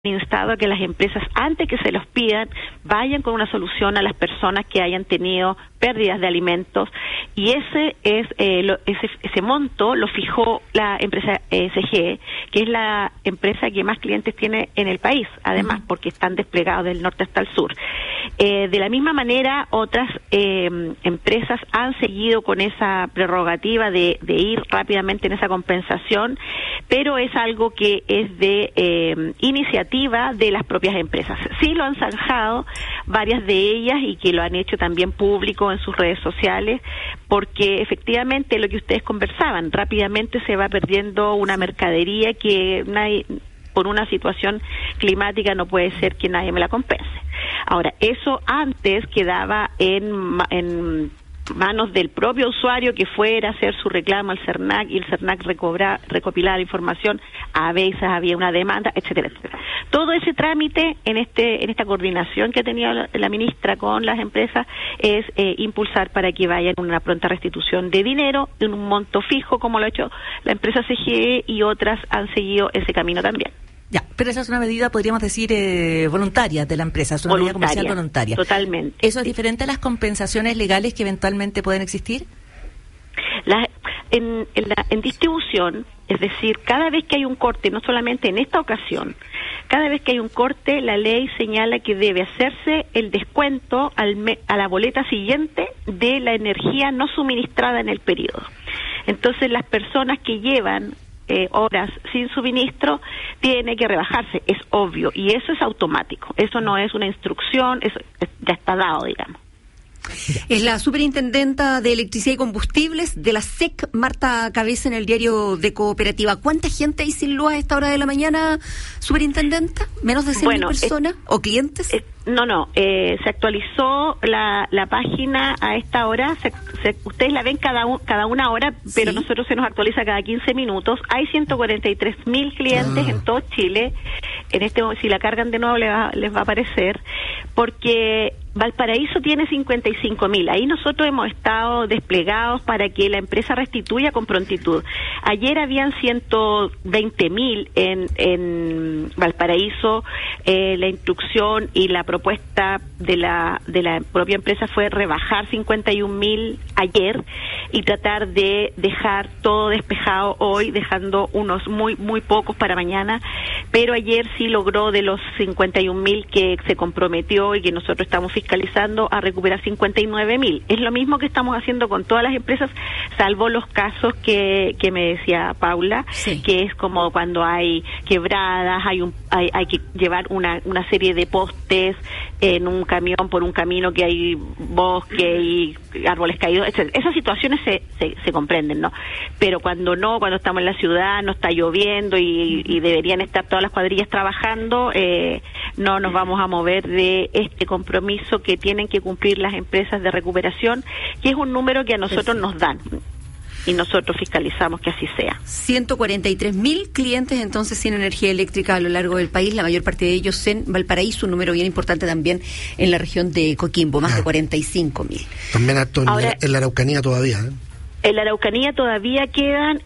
instado a que las empresas, antes que se los pidan, vayan con una solución a las personas que hayan tenido pérdidas de alimentos, y ese monto lo fijó la empresa SGE, que es la empresa que más clientes tiene en el país, además, porque están desplegados del norte hasta el sur. De la misma manera, otras empresas han seguido con esa prerrogativa de ir rápidamente en esa compensación, pero es algo que es de iniciativa de las propias empresas. Sí lo han zanjado varias de ellas, y que lo han hecho también público en sus redes sociales, porque efectivamente lo que ustedes conversaban, rápidamente se va perdiendo una mercadería que por una situación climática no puede ser que nadie me la compense. Ahora, eso antes quedaba en manos del propio usuario, que fuera a hacer su reclamo al CERNAC, y el CERNAC recopilaba la información, a veces había una demanda, etcétera, etcétera. Todo ese trámite en esta coordinación que ha tenido la ministra con las empresas es impulsar para que vayan a una pronta restitución de dinero en un monto fijo, como lo ha hecho la empresa CGE, y otras han seguido ese camino también. Ya, pero esa es una medida, podríamos decir, voluntaria de la empresa, es una medida comercial voluntaria. Totalmente. ¿Eso es diferente a las compensaciones legales que eventualmente pueden existir? En distribución, es decir, cada vez que hay un corte, no solamente en esta ocasión, cada vez que hay un corte, la ley señala que debe hacerse el descuento a la boleta siguiente de la energía no suministrada en el periodo. Entonces, las personas que llevan horas sin suministro tiene que rebajarse, es obvio, y eso es automático, eso no es una instrucción, eso ya está dado, digamos. Es la superintendenta de Electricidad y Combustibles de la SEC, Marta Cabeza, en el diario de Cooperativa. ¿Cuánta gente hay sin luz a esta hora de la mañana, superintendenta? ¿Menos de 100.000 personas o clientes? No, se actualizó la página a esta hora, ustedes la ven cada una hora, pero sí, nosotros se nos actualiza cada 15 minutos. Hay 143.000 clientes en todo Chile. Si la cargan de nuevo les va a aparecer, porque Valparaíso tiene 55.000. Ahí nosotros hemos estado desplegados para que la empresa restituya con prontitud. Ayer habían 120.000 en Valparaíso. La instrucción y la propuesta de la propia empresa fue rebajar 51.000 ayer y tratar de dejar todo despejado hoy, dejando unos muy pocos para mañana. Pero ayer sí logró, de los 51.000 que se comprometió y que nosotros estamos fiscalizando, a recuperar 59.000. Es lo mismo que estamos haciendo con todas las empresas, salvo los casos que me decía Paula, sí, que es como cuando hay quebradas, hay que llevar una serie de postes en un camión por un camino que hay bosque y árboles caídos, etc. Esas situaciones se comprenden, ¿no? Pero cuando estamos en la ciudad, no está lloviendo y deberían estar todas las cuadrillas trabajando, no nos vamos a mover de este compromiso que tienen que cumplir las empresas de recuperación, que es un número que a nosotros nos dan, y nosotros fiscalizamos que así sea. 143.000 clientes entonces sin energía eléctrica a lo largo del país, la mayor parte de ellos en Valparaíso, un número bien importante también en la región de Coquimbo, más de 45.000. También harto en la Araucanía todavía, En la Araucanía todavía quedan,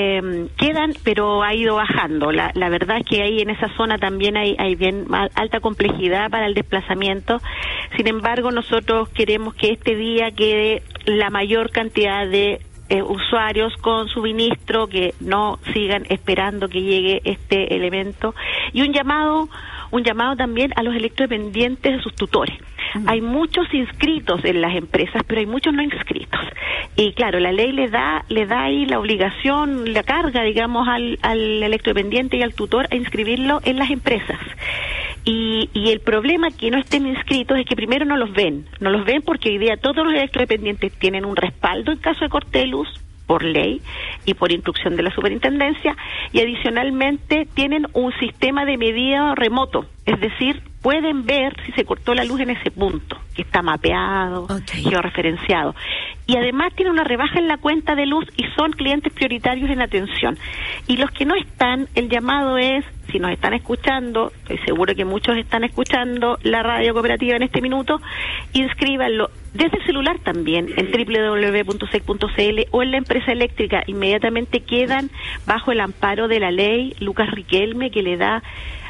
pero ha ido bajando. La verdad es que ahí en esa zona también hay bien alta complejidad para el desplazamiento. Sin embargo, nosotros queremos que este día quede la mayor cantidad de usuarios con suministro, que no sigan esperando que llegue este elemento, y un llamado también a los electrodependientes, a sus tutores. Hay muchos inscritos en las empresas, pero hay muchos no inscritos. Y claro, la ley le da ahí la obligación, la carga, digamos, al electrodependiente y al tutor a inscribirlo en las empresas. Y el problema que no estén inscritos es que primero no los ven porque hoy día todos los electrodependientes tienen un respaldo en caso de corte de luz, por ley y por instrucción de la superintendencia, y adicionalmente tienen un sistema de medida remoto, es decir, pueden ver si se cortó la luz en ese punto, que está mapeado, georreferenciado. Y además tienen una rebaja en la cuenta de luz y son clientes prioritarios en atención. Y los que no están, el llamado es, si nos están escuchando, estoy seguro que muchos están escuchando la radio cooperativa en este minuto, inscríbanlo desde el celular también, en www.sec.cl o en la empresa eléctrica. Inmediatamente quedan bajo el amparo de la ley Lucas Riquelme, que le da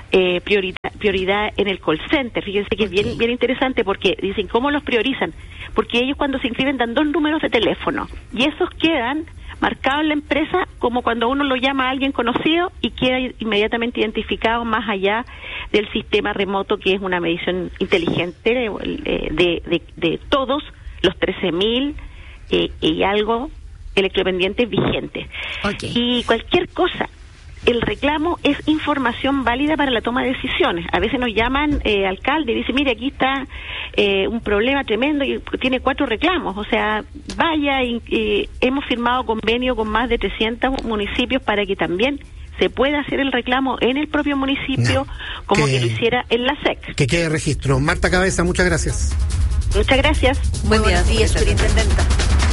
prioridad en el call center. Fíjense que es bien interesante, porque dicen, ¿cómo los priorizan? Porque ellos cuando se inscriben dan 2 números de teléfono, y esos quedan marcados en la empresa como cuando uno lo llama a alguien conocido, y queda inmediatamente identificado, más allá del sistema remoto, que es una medición inteligente de todos los 13.000 y algo electrodependientes vigentes. Okay. Y cualquier cosa, el reclamo es información válida para la toma de decisiones. A veces nos llaman alcalde y dice, mire, aquí está un problema tremendo y tiene 4 reclamos. O sea, vaya, y hemos firmado convenio con más de 300 municipios para que también se pueda hacer el reclamo en el propio municipio, como que lo hiciera en la SEC. Que quede registro. Marta Cabeza, muchas gracias. Muchas gracias. Muy buenos días, superintendenta.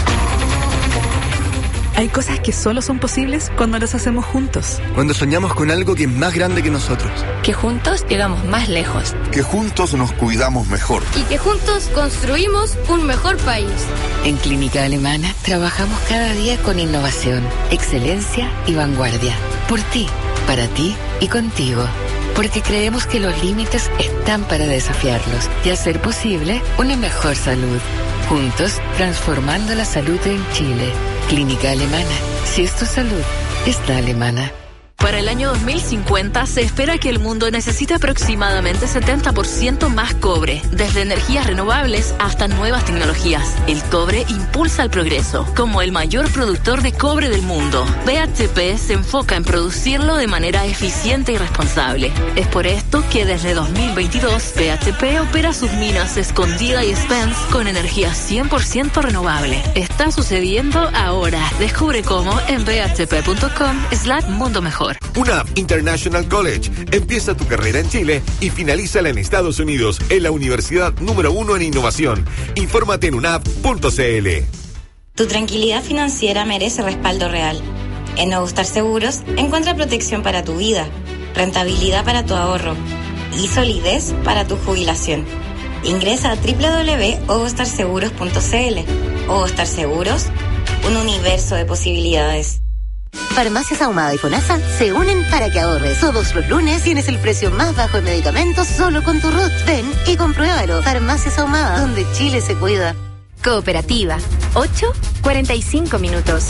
Hay cosas que solo son posibles cuando las hacemos juntos. Cuando soñamos con algo que es más grande que nosotros. Que juntos llegamos más lejos. Que juntos nos cuidamos mejor. Y que juntos construimos un mejor país. En Clínica Alemana trabajamos cada día con innovación, excelencia y vanguardia. Por ti, para ti y contigo. Porque creemos que los límites están para desafiarlos y hacer posible una mejor salud. Juntos, transformando la salud en Chile. Clínica Alemana. Si es tu salud, es la alemana. Para el año 2050 se espera que el mundo necesite aproximadamente 70% más cobre, desde energías renovables hasta nuevas tecnologías. El cobre impulsa el progreso, como el mayor productor de cobre del mundo. BHP se enfoca en producirlo de manera eficiente y responsable. Es por esto que desde 2022 BHP opera sus minas Escondida y Spence con energía 100% renovable. Está sucediendo ahora. Descubre cómo en bhp.com/mundo mejor. UNAV International College. Empieza tu carrera en Chile y finalízala en Estados Unidos, en la universidad número 1 en innovación. Infórmate en unav.cl. Tu tranquilidad financiera merece respaldo real. En Ogostar Seguros encuentra protección para tu vida, rentabilidad para tu ahorro y solidez para tu jubilación. Ingresa a www.ogostarseguros.cl. Ogostar Seguros, un universo de posibilidades. Farmacias Ahumada y FONASA se unen para que ahorres. Todos los lunes tienes el precio más bajo en medicamentos solo con tu RUT. Ven y compruébalo. Farmacias Ahumada, donde Chile se cuida. Cooperativa. 8:45 minutos.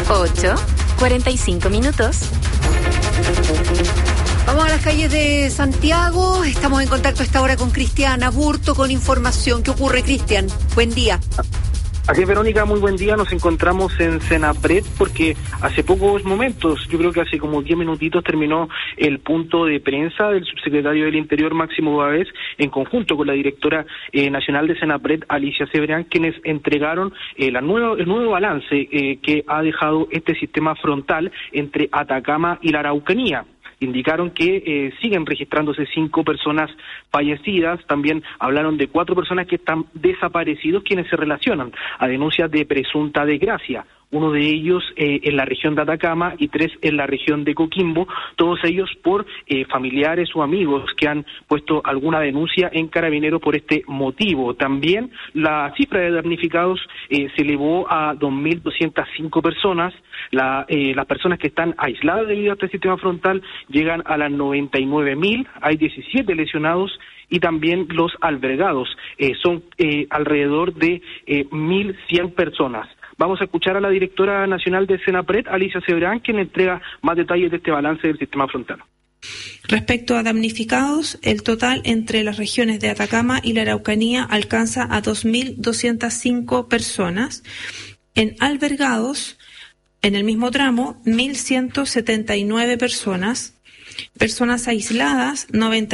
8:45 minutos. Vamos a las calles de Santiago. Estamos en contacto a esta hora con Cristian Aburto con información. ¿Qué ocurre, Cristian? Buen día. Así es, Verónica, muy buen día. Nos encontramos en Senapred porque hace pocos momentos, yo creo que hace como 10 minutitos, terminó el punto de prensa del subsecretario del Interior, Máximo Báez, en conjunto con la directora nacional de Senapred, Alicia Cebrián, quienes entregaron el nuevo balance que ha dejado este sistema frontal entre Atacama y la Araucanía. Indicaron que siguen registrándose 5 personas fallecidas. También hablaron de 4 personas que están desaparecidos, quienes se relacionan a denuncias de presunta desgracia. Uno de ellos en la región de Atacama y 3 en la región de Coquimbo, todos ellos por familiares o amigos que han puesto alguna denuncia en Carabineros por este motivo. También la cifra de damnificados se elevó a 2.205 personas. Las personas que están aisladas debido a este sistema frontal llegan a las 99.000, hay 17 lesionados, y también los albergados son alrededor de 1.100 personas. Vamos a escuchar a la directora nacional de Senapred, Alicia Cebrián, quien entrega más detalles de este balance del sistema frontal. Respecto a damnificados, el total entre las regiones de Atacama y la Araucanía alcanza a 2.205 personas. En albergados, en el mismo tramo, 1.179 personas. Personas aisladas,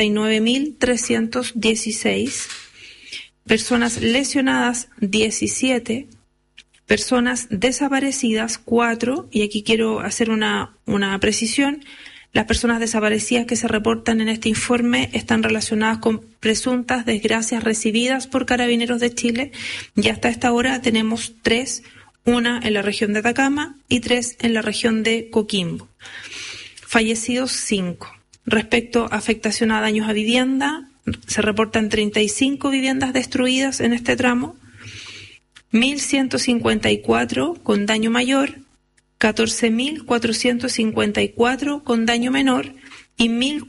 99.316. Personas lesionadas, 17. Personas desaparecidas, 4, y aquí quiero hacer una precisión. Las personas desaparecidas que se reportan en este informe están relacionadas con presuntas desgracias recibidas por Carabineros de Chile, y hasta esta hora tenemos 3, una en la región de Atacama y 3 en la región de Coquimbo. Fallecidos, 5. Respecto a afectación a daños a vivienda, se reportan 35 viviendas destruidas en este tramo, 1.154 con daño mayor, 14.454 con daño menor y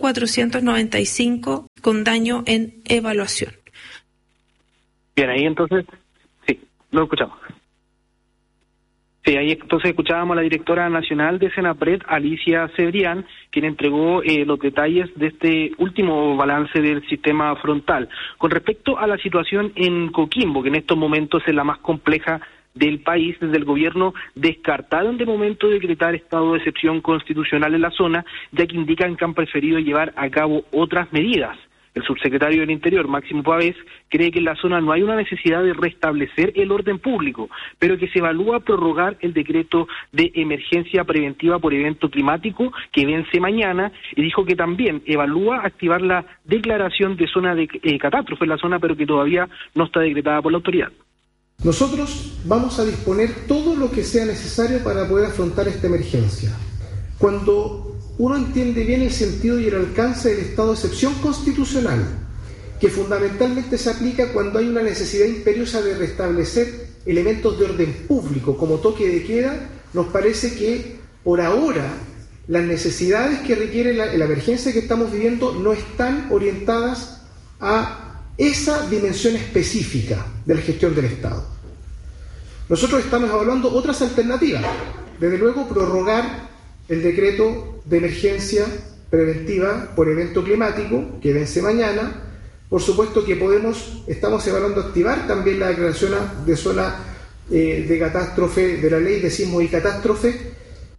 1.495 con daño en evaluación. Bien, ahí entonces, sí, lo escuchamos. Sí, ahí entonces escuchábamos a la directora nacional de Senapred, Alicia Cebrián, quien entregó los detalles de este último balance del sistema frontal. Con respecto a la situación en Coquimbo, que en estos momentos es la más compleja del país, desde el gobierno descartaron de momento decretar estado de excepción constitucional en la zona, ya que indican que han preferido llevar a cabo otras medidas. El subsecretario del Interior, Máximo Pavés, cree que en la zona no hay una necesidad de restablecer el orden público, pero que se evalúa prorrogar el decreto de emergencia preventiva por evento climático que vence mañana, y dijo que también evalúa activar la declaración de zona de catástrofe en la zona, pero que todavía no está decretada por la autoridad. Nosotros vamos a disponer todo lo que sea necesario para poder afrontar esta emergencia. Cuando uno entiende bien el sentido y el alcance del estado de excepción constitucional, que fundamentalmente se aplica cuando hay una necesidad imperiosa de restablecer elementos de orden público, como toque de queda, nos parece que por ahora las necesidades que requiere la emergencia que estamos viviendo no están orientadas a esa dimensión específica de la gestión del Estado. Nosotros estamos evaluando otras alternativas, desde luego prorrogar el decreto de emergencia preventiva por evento climático que vence mañana. Por supuesto que estamos evaluando activar también la declaración de zona de catástrofe de la ley de sismos y catástrofe.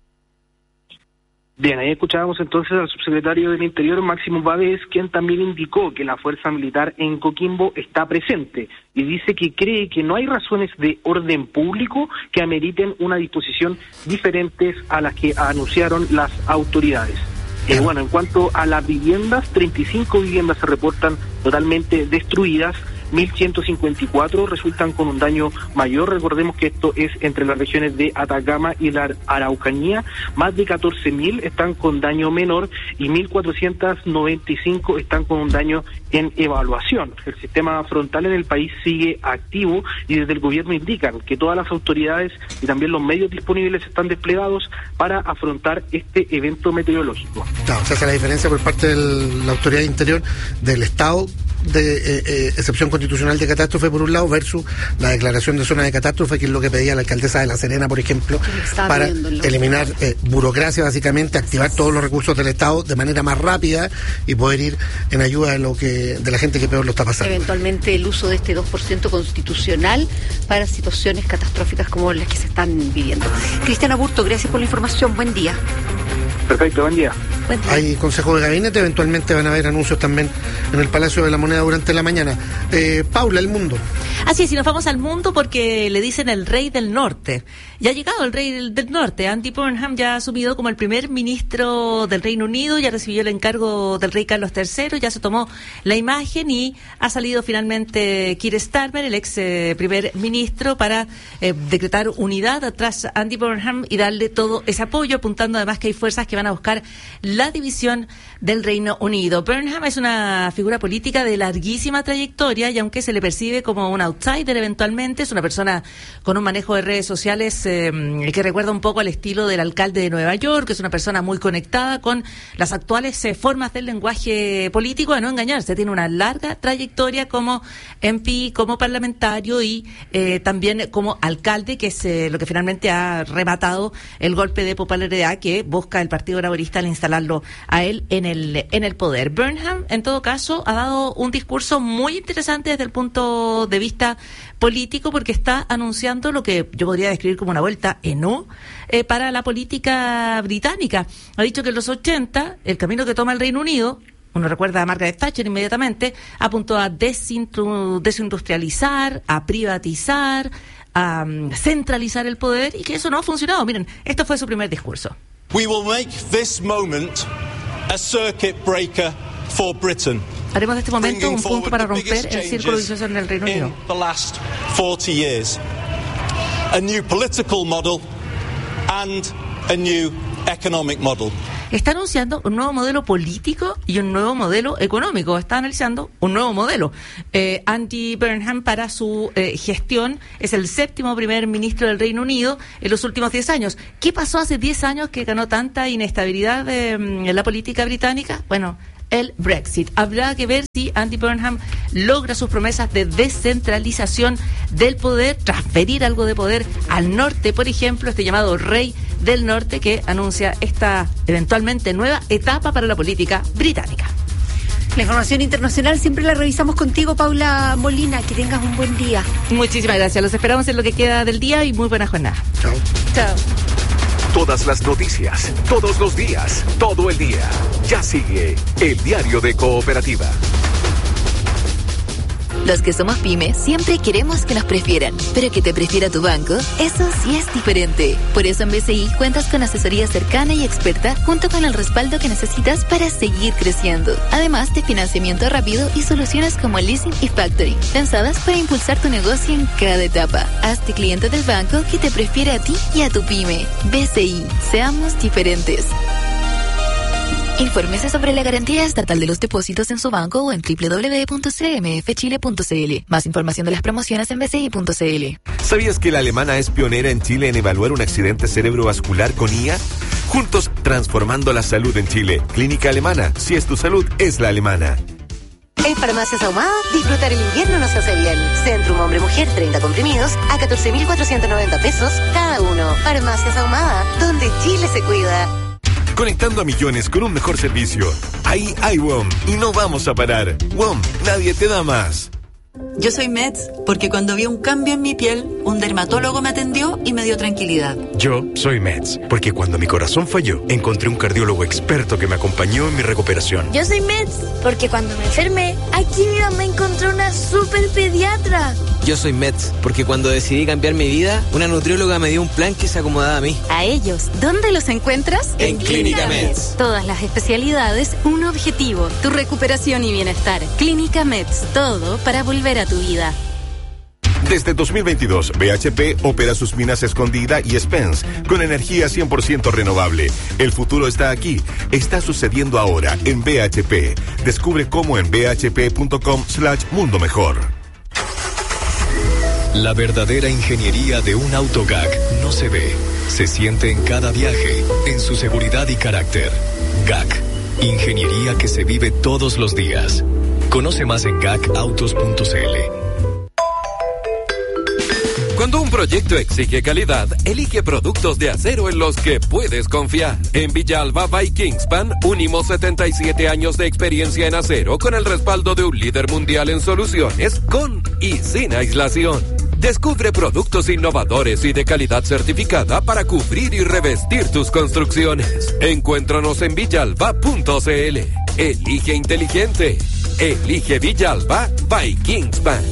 Bien, ahí escuchábamos entonces al subsecretario del Interior, Máximo Pavés, quien también indicó que la fuerza militar en Coquimbo está presente y dice que cree que no hay razones de orden público que ameriten una disposición diferentes a las que anunciaron las autoridades. Bueno, en cuanto a las viviendas, 35 viviendas se reportan totalmente destruidas, 1.154 resultan con un daño mayor. Recordemos que esto es entre las regiones de Atacama y la Araucanía. Más de 14.000 están con daño menor y 1.495 están con un daño en evaluación. El sistema frontal en el país sigue activo y desde el gobierno indican que todas las autoridades y también los medios disponibles están desplegados para afrontar este evento meteorológico. Claro, se hace la diferencia por parte de la autoridad de Interior del Estado de excepción constitucional de catástrofe por un lado versus la declaración de zona de catástrofe, que es lo que pedía la alcaldesa de La Serena, por ejemplo, para eliminar burocracia, básicamente activar todos los recursos del Estado de manera más rápida y poder ir en ayuda de la gente que peor lo está pasando. Eventualmente el uso de este 2% constitucional para situaciones catastróficas como las que se están viviendo. Cristian Aburto, gracias por la información, buen día. Perfecto, buen día. Hay consejo de gabinete, eventualmente van a haber anuncios también en el Palacio de la Moneda durante la mañana. Paula, el mundo. Así es, y nos vamos al mundo porque le dicen el rey del norte. Ya ha llegado el rey del norte. Andy Burnham ya ha asumido como el primer ministro del Reino Unido, ya recibió el encargo del rey Carlos III, ya se tomó la imagen y ha salido finalmente Keir Starmer, el ex primer ministro, para decretar unidad tras Andy Burnham y darle todo ese apoyo, apuntando además que hay fuerzas que van a buscar la división del Reino Unido. Burnham es una figura política de larguísima trayectoria y aunque se le percibe como un outsider eventualmente, es una persona con un manejo de redes sociales que recuerda un poco al estilo del alcalde de Nueva York, que es una persona muy conectada con las actuales formas del lenguaje político, a no engañarse, tiene una larga trayectoria como MP, como parlamentario y también como alcalde, que es lo que finalmente ha rematado el golpe de popularidad que busca el Partido Laborista al instalarlo a él en el poder. Burnham, en todo caso, ha dado un discurso muy interesante desde el punto de vista político, porque está anunciando lo que yo podría describir como una vuelta en U para la política británica. Ha dicho que en los 80, el camino que toma el Reino Unido, uno recuerda a Margaret Thatcher inmediatamente, apuntó a desindustrializar, a privatizar, a centralizar el poder, y que eso no ha funcionado. Miren, esto fue su primer discurso. We will make this moment a circuit breaker for Britain. Haremos de este momento un punto para romper el círculo vicioso en el Reino Unido. In the last 40 years. A new political model and a new economic model. está anunciando un nuevo modelo político y un nuevo modelo económico. Está analizando un nuevo modelo. Andy Burnham, para su gestión, es el 7º primer ministro del Reino Unido en los últimos 10 años. ¿Qué pasó hace 10 años que ganó tanta inestabilidad en la política británica? Bueno, el Brexit. Habrá que ver si Andy Burnham logra sus promesas de descentralización del poder, transferir algo de poder al norte, por ejemplo, este llamado Rey del Norte, que anuncia esta eventualmente nueva etapa para la política británica. La información internacional siempre la revisamos contigo, Paula Molina. Que tengas un buen día. Muchísimas gracias. Los esperamos en lo que queda del día y muy buena jornada. Chao. Chao. Todas las noticias, todos los días, todo el día. Ya sigue el Diario de Cooperativa. Los que somos pyme siempre queremos que nos prefieran, pero que te prefiera tu banco, eso sí es diferente. Por eso en BCI cuentas con asesoría cercana y experta, junto con el respaldo que necesitas para seguir creciendo. Además de financiamiento rápido y soluciones como leasing y factoring, pensadas para impulsar tu negocio en cada etapa. Hazte cliente del banco que te prefiere a ti y a tu pyme. BCI, seamos diferentes. Infórmese sobre la garantía estatal de los depósitos en su banco o en www.cmfchile.cl. Más información de las promociones en bci.cl. ¿Sabías que la alemana es pionera en Chile en evaluar un accidente cerebrovascular con IA? Juntos transformando la salud en Chile. Clínica Alemana. Si es tu salud, es la alemana. En Farmacias Ahumada, disfrutar el invierno nos hace bien. Centrum Hombre-Mujer, 30 comprimidos a 14.490 pesos cada uno. Farmacias Ahumada, donde Chile se cuida. Conectando a millones con un mejor servicio. Ahí hay WOM y no vamos a parar. WOM, nadie te da más. Yo soy Meds porque cuando vi un cambio en mi piel, un dermatólogo me atendió y me dio tranquilidad. Yo soy Meds porque cuando mi corazón falló, encontré un cardiólogo experto que me acompañó en mi recuperación. Yo soy Meds porque cuando me enfermé, aquí me encontré una super pediatra. Yo soy Meds porque cuando decidí cambiar mi vida, una nutrióloga me dio un plan que se acomodaba a mí. A ellos, ¿dónde los encuentras? En Clínica Meds. Todas las especialidades, un objetivo, tu recuperación y bienestar. Clínica Meds, todo para volver a tu vida. Desde 2022, BHP opera sus minas Escondida y Spence con energía 100% renovable. El futuro está aquí. Está sucediendo ahora en BHP. Descubre cómo en bhp.com/mundo mejor. La verdadera ingeniería de un auto GAC no se ve, se siente en cada viaje, en su seguridad y carácter. GAC, ingeniería que se vive todos los días. Conoce más en gacautos.cl. Cuando un proyecto exige calidad, elige productos de acero en los que puedes confiar. En Villalba by Kingspan, unimos 77 años de experiencia en acero con el respaldo de un líder mundial en soluciones, con y sin aislación. Descubre productos innovadores y de calidad certificada para cubrir y revestir tus construcciones. Encuéntranos en villalba.cl. Elige inteligente. Elige Villalba by Kingspan.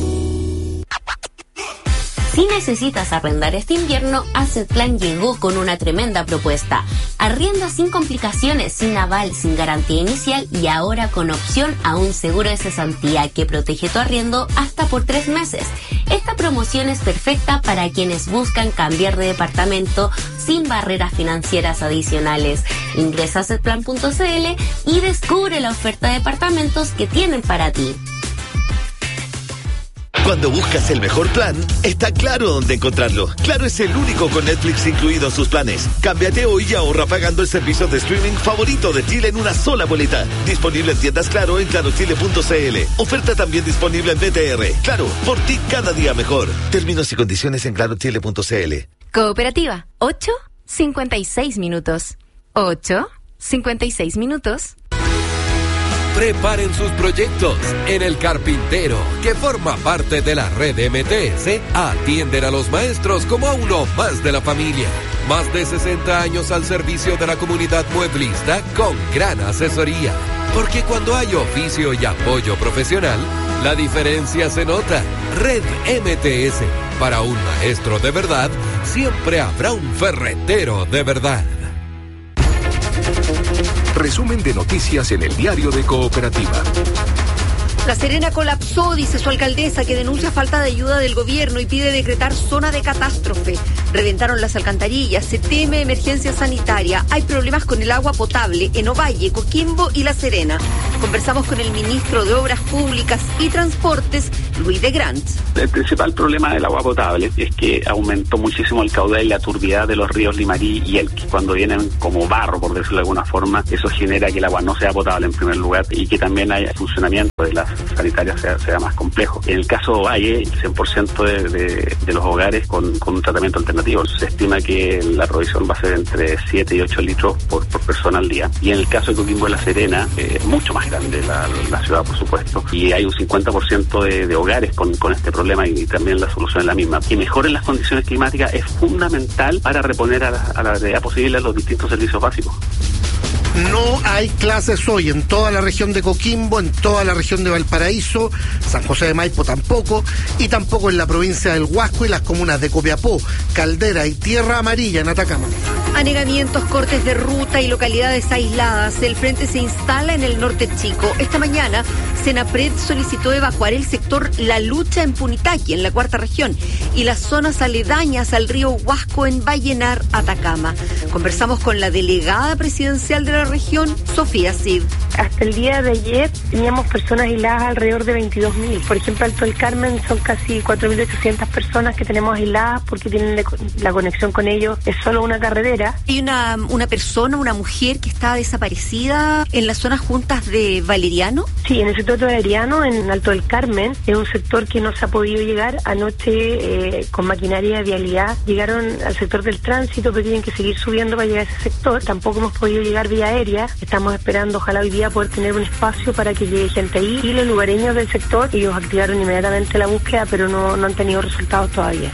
Si necesitas arrendar este invierno, Asset Plan llegó con una tremenda propuesta. Arrienda sin complicaciones, sin aval, sin garantía inicial y ahora con opción a un seguro de cesantía que protege tu arriendo hasta por 3 meses. Esta promoción es perfecta para quienes buscan cambiar de departamento sin barreras financieras adicionales. Ingresa a assetplan.cl y descubre la oferta de departamentos que tienen para ti. Cuando buscas el mejor plan, está Claro dónde encontrarlo. Claro es el único con Netflix incluido en sus planes. Cámbiate hoy y ahorra pagando el servicio de streaming favorito de Chile en una sola boleta. Disponible en tiendas Claro en clarochile.cl. Oferta también disponible en BTR. Claro, por ti cada día mejor. Términos y condiciones en clarochile.cl. Cooperativa, 8:56 minutos. 8:56 minutos. Preparen sus proyectos. En El Carpintero, que forma parte de la red MTS, atienden a los maestros como a uno más de la familia. Más de 60 años al servicio de la comunidad mueblista con gran asesoría. Porque cuando hay oficio y apoyo profesional, la diferencia se nota. Red MTS. Para un maestro de verdad, siempre habrá un ferretero de verdad. Resumen de noticias en el Diario de Cooperativa. La Serena colapsó, dice su alcaldesa, que denuncia falta de ayuda del gobierno y pide decretar zona de catástrofe. Reventaron las alcantarillas, se teme emergencia sanitaria. Hay problemas con el agua potable en Ovalle, Coquimbo y La Serena. Conversamos con el ministro de Obras Públicas y Transportes, Luis de Grant. El principal problema del agua potable es que aumentó muchísimo el caudal y la turbidez de los ríos Limarí y Elqui. Cuando vienen como barro, por decirlo de alguna forma, eso genera que el agua no sea potable en primer lugar y que también haya funcionamiento de las sanitarias sea más complejo. En el caso de Ovalle, el 100% de los hogares con un tratamiento alternativo. Se estima que la provisión va a ser entre 7 y 8 litros por persona al día. Y en el caso de Coquimbo y La Serena, mucho más grande la ciudad, por supuesto, y hay un 50% de hogares con este problema y también la solución es la misma. Que mejoren las condiciones climáticas es fundamental para reponer a la brevedad posible los distintos servicios básicos. No hay clases hoy en toda la región de Coquimbo, en toda la región de Valparaíso, San José de Maipo tampoco, y tampoco en la provincia del Huasco y las comunas de Copiapó, Caldera y Tierra Amarilla en Atacama. Anegamientos, cortes de ruta y localidades aisladas. El frente se instala en el norte chico. Esta mañana, Senapred solicitó evacuar el sector La Lucha en Punitaqui, en la cuarta región, y las zonas aledañas al río Huasco en Vallenar, Atacama. Conversamos con la delegada presidencial de la región, Sofía Cid. Hasta el día de ayer teníamos personas aisladas alrededor de 22.000. Por ejemplo, Alto del Carmen son casi 4.800 personas que tenemos aisladas porque tienen la conexión con ellos. Es solo una carretera. Hay una persona, una mujer que está desaparecida en las zonas juntas de Valeriano. Sí, en el sector de Valeriano, en Alto del Carmen, es un sector que no se ha podido llegar. Anoche, con maquinaria de vialidad, llegaron al sector del tránsito, pero tienen que seguir subiendo para llegar a ese sector. Tampoco hemos podido llegar vía aérea. Estamos esperando, ojalá hoy día, poder tener un espacio para que llegue gente ahí. Y los lugareños del sector, ellos activaron inmediatamente la búsqueda, pero no han tenido resultados todavía.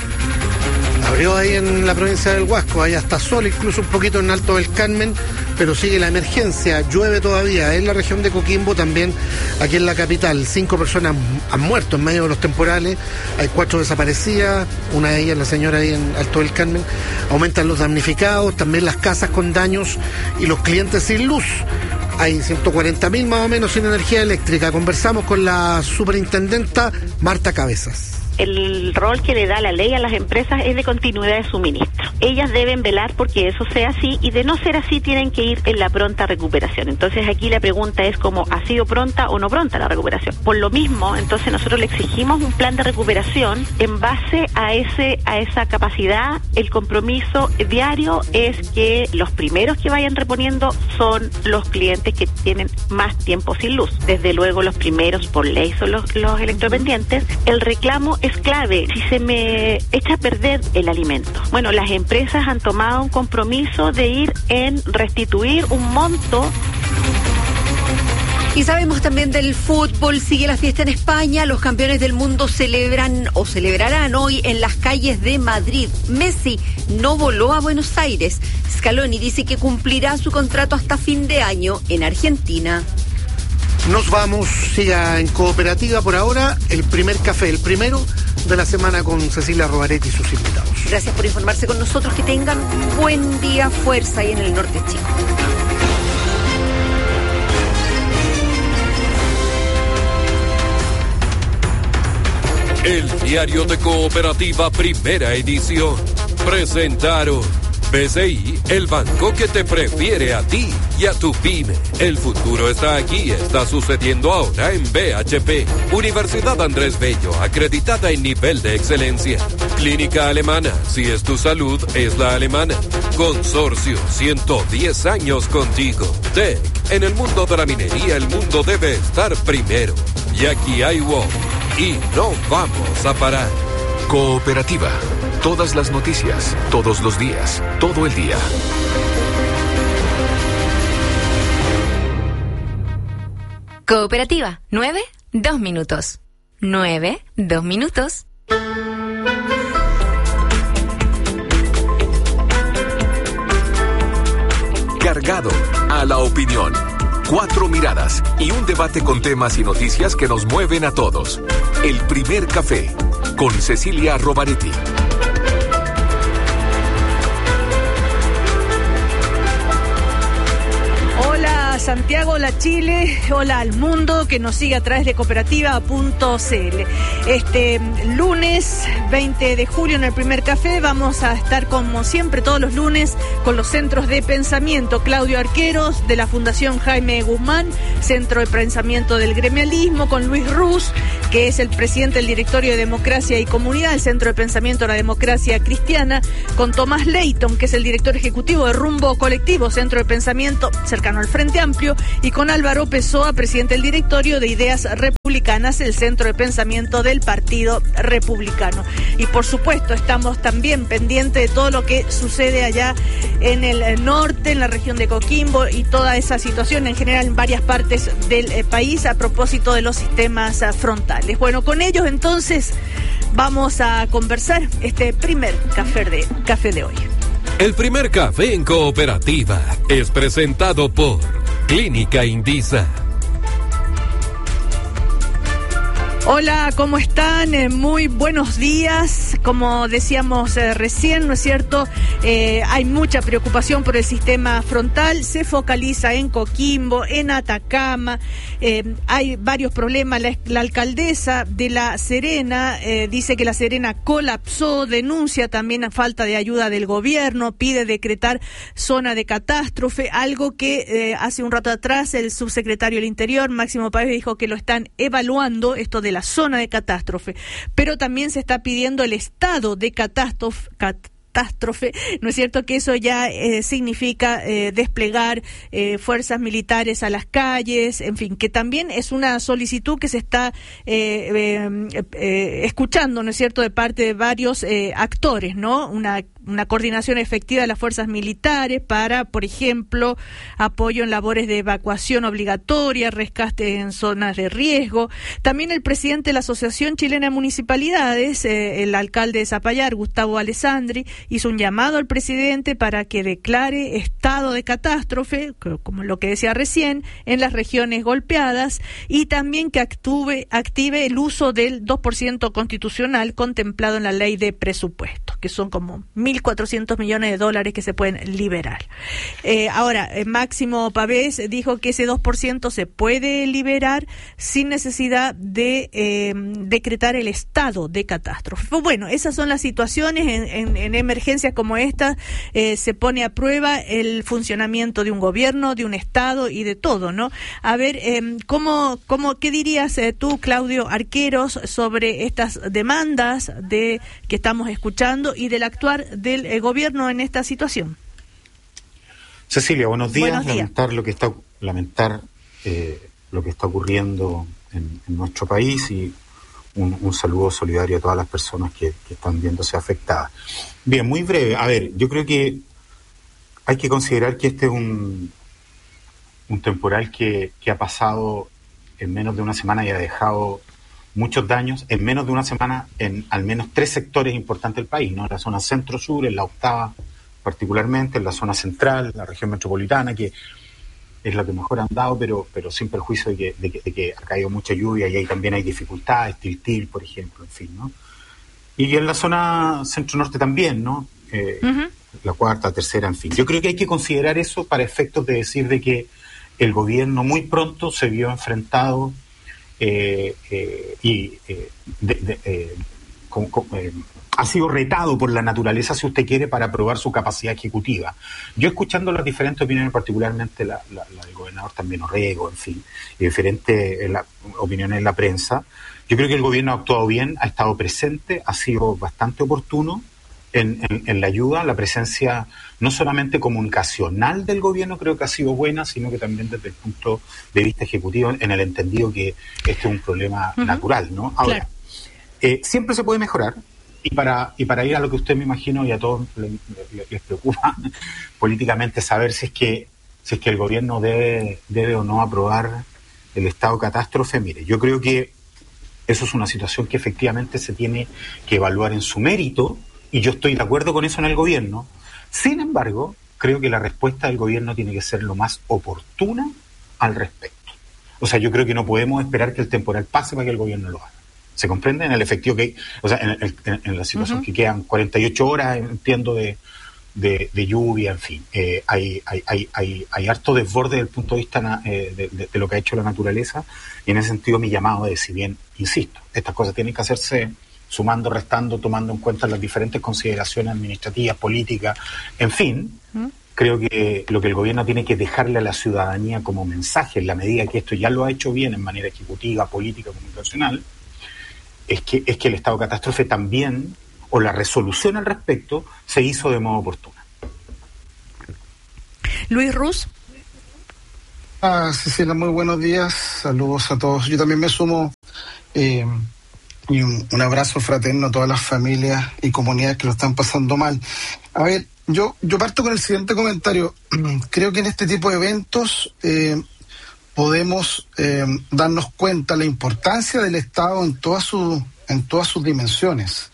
Abrió ahí en la provincia del Huasco, ahí hasta sol, incluso un poquito en Alto del Carmen, pero sigue la emergencia, llueve todavía en la región de Coquimbo, también aquí en la capital. 5 personas han muerto en medio de los temporales, hay 4 desaparecidas, una de ellas la señora ahí en Alto del Carmen. Aumentan los damnificados, también las casas con daños y los clientes sin luz. Hay 140.000 más o menos sin energía eléctrica. Conversamos con la superintendenta Marta Cabezas. El rol que le da la ley a las empresas es de continuidad de suministro. Ellas deben velar porque eso sea así y de no ser así tienen que ir en la pronta recuperación. Entonces aquí la pregunta es como, ¿ha sido pronta o no pronta la recuperación? Por lo mismo, entonces nosotros le exigimos un plan de recuperación en base a esa capacidad. El compromiso diario es que los primeros que vayan reponiendo son los clientes que tienen más tiempo sin luz. Desde luego los primeros por ley son los electrodependientes. El reclamo es clave. Si se me echa a perder el alimento, bueno, las empresas han tomado un compromiso de ir en restituir un monto. Y sabemos también del fútbol, sigue la fiesta en España, los campeones del mundo celebran o celebrarán hoy en las calles de Madrid. Messi no voló a Buenos Aires. Scaloni dice que cumplirá su contrato hasta fin de año en Argentina. Nos vamos, siga en Cooperativa por ahora, el primer café, el primero de la semana con Cecilia Robaretti y sus invitados. Gracias por informarse con nosotros, que tengan un buen día, fuerza ahí en el norte chico. El diario de Cooperativa, primera edición. Presentaron BCI, el banco que te prefiere a ti y a tu pyme. El futuro está aquí, está sucediendo ahora en BHP. Universidad Andrés Bello, acreditada en nivel de excelencia. Clínica Alemana, si es tu salud, es la alemana. Consorcio, 110 años contigo. TEC, en el mundo de la minería, el mundo debe estar primero. Y aquí hay WOW, y no vamos a parar. Cooperativa. Todas las noticias, todos los días, todo el día. Cooperativa, 9, 2 minutos. 9, 2 minutos. Cargado a la opinión. 4 miradas y un debate con temas y noticias que nos mueven a todos. El primer café con Cecilia Robaretti. Santiago, hola Chile, hola al mundo que nos sigue a través de cooperativa.cl. Este lunes 20 de julio en el primer café vamos a estar como siempre todos los lunes con los centros de pensamiento. Claudio Arqueros de la Fundación Jaime Guzmán, Centro de Pensamiento del Gremialismo, con Luis Ruz, que es el presidente del Directorio de Democracia y Comunidad, el Centro de Pensamiento de la Democracia Cristiana, con Tomás Leighton, que es el director ejecutivo de Rumbo Colectivo, Centro de Pensamiento cercano al Frente Amplio, y con Álvaro Pessoa, presidente del Directorio de Ideas Republicanas, el Centro de Pensamiento del Partido Republicano. Y por supuesto estamos también pendientes de todo lo que sucede allá en el norte, en la región de Coquimbo, y toda esa situación en general en varias partes del país a propósito de los sistemas frontales. Bueno, con ellos entonces vamos a conversar este primer café de hoy. El primer café en cooperativa es presentado por Clínica Indisa. Hola, ¿cómo están? Muy buenos días. Como decíamos recién, ¿no es cierto? Hay mucha preocupación por el sistema frontal. Se focaliza en Coquimbo, en Atacama. Hay varios problemas. La alcaldesa de La Serena dice que La Serena colapsó, denuncia también a falta de ayuda del gobierno, pide decretar zona de catástrofe, algo que hace un rato atrás el subsecretario del Interior, Máximo Páez, dijo que lo están evaluando, esto de la zona de catástrofe, pero también se está pidiendo el estado de catástrofe, ¿no es cierto? Que eso ya significa desplegar fuerzas militares a las calles, en fin, que también es una solicitud que se está escuchando, ¿no es cierto?, de parte de varios actores, ¿no? Una coordinación efectiva de las fuerzas militares para, por ejemplo, apoyo en labores de evacuación obligatoria, rescate en zonas de riesgo. También el presidente de la Asociación Chilena de Municipalidades, el alcalde de Zapallar, Gustavo Alessandri, hizo un llamado al presidente para que declare estado de catástrofe, como lo que decía recién, en las regiones golpeadas, y también que active el uso del 2% constitucional contemplado en la ley de presupuesto, que son como 1.400 millones de dólares que se pueden liberar. Ahora, Máximo Pavés dijo que ese 2% se puede liberar sin necesidad de decretar el estado de catástrofe. Pues bueno, esas son las situaciones en emergencias como esta. Se pone a prueba el funcionamiento de un gobierno, de un estado y de todo, ¿no? A ver, ¿qué dirías tú, Claudio Arqueros, sobre estas demandas que estamos escuchando y del actuar del gobierno en esta situación? Cecilia, buenos días. Buenos días. Lamentar lo que está ocurriendo en nuestro país, y un saludo solidario a todas las personas que están viéndose afectadas. Bien, muy breve. A ver, yo creo que hay que considerar que este es un temporal que ha pasado en menos de una semana y ha dejado muchos daños en menos de una semana en al menos 3 sectores importantes del país, ¿no? En la zona centro-sur, en la octava particularmente, en la zona central, la región metropolitana, que es la que mejor han dado, pero sin perjuicio de que ha caído mucha lluvia y ahí también hay dificultades, Tiltil, por ejemplo, en fin, ¿no? Y en la zona centro-norte también, ¿no? La cuarta, tercera, en fin. Yo creo que hay que considerar eso para efectos de decir de que el gobierno muy pronto se vio enfrentado ha sido retado por la naturaleza, si usted quiere, para probar su capacidad ejecutiva. Yo, escuchando las diferentes opiniones, particularmente la del gobernador también Orrego, en fin, y diferentes opiniones en la prensa, yo creo que el gobierno ha actuado bien, ha estado presente, ha sido bastante oportuno en la ayuda. La presencia no solamente comunicacional del gobierno creo que ha sido buena, sino que también desde el punto de vista ejecutivo, en el entendido que este es un problema natural, ¿no? Ahora, siempre se puede mejorar, y para ir a lo que usted, me imagino, y a todos les preocupa políticamente, saber si es que el gobierno debe o no aprobar el estado de catástrofe. Mire, yo creo que eso es una situación que efectivamente se tiene que evaluar en su mérito, y yo estoy de acuerdo con eso en el gobierno. Sin embargo, creo que la respuesta del gobierno tiene que ser lo más oportuna al respecto. O sea, yo creo que no podemos esperar que el temporal pase para que el gobierno lo haga. ¿Se comprende? En el efectivo que, o sea, en la situación que quedan 48 horas, entiendo, de de lluvia, en fin. Hay harto desborde desde el punto de vista de lo que ha hecho la naturaleza, y en ese sentido mi llamado es, si bien, insisto, estas cosas tienen que hacerse sumando, restando, tomando en cuenta las diferentes consideraciones administrativas, políticas, en fin, creo que lo que el gobierno tiene que dejarle a la ciudadanía como mensaje, en la medida que esto ya lo ha hecho bien en manera ejecutiva, política, comunicacional, es que el estado de catástrofe también, o la resolución al respecto, se hizo de modo oportuno. Luis Ruz. Cecilia, muy buenos días, saludos a todos. Yo también me sumo y un abrazo fraterno a todas las familias y comunidades que lo están pasando mal. A ver, yo parto con el siguiente comentario. Creo que en este tipo de eventos podemos darnos cuenta la importancia del Estado en todas sus dimensiones.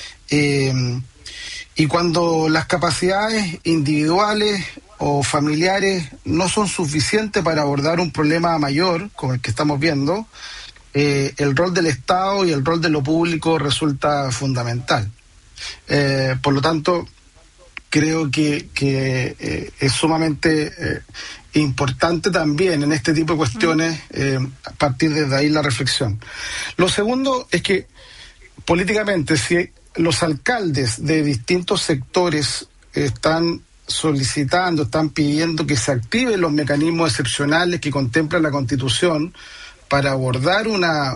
Y cuando las capacidades individuales o familiares no son suficientes para abordar un problema mayor, como el que estamos viendo, el rol del Estado y el rol de lo público resulta fundamental. Por lo tanto, creo que es sumamente importante también en este tipo de cuestiones partir desde ahí la reflexión. Lo segundo es que políticamente, si los alcaldes de distintos sectores están solicitando, están pidiendo que se activen los mecanismos excepcionales que contempla la Constitución para abordar